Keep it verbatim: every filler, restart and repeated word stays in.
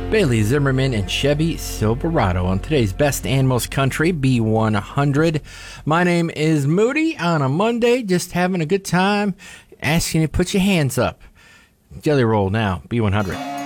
Bailey Zimmerman and Chevy Silverado on today's Best and Most Country B one hundred. My name is Moody on a Monday, just having a good time, asking you to put your hands up. Jelly Roll now, B one hundred.